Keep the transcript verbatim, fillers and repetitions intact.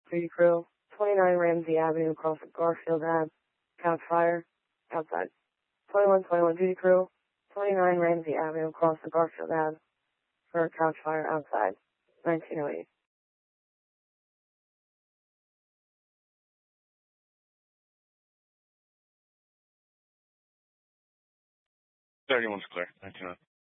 Duty crew, twenty-nine Ramsey Avenue across the Garfield Ave. Couch fire, outside. twenty-one twenty-one duty crew, twenty-nine Ramsey Avenue across the Garfield Ave for a couch fire outside. nineteen oh eight. thirty-one's clear. nineteen oh eight.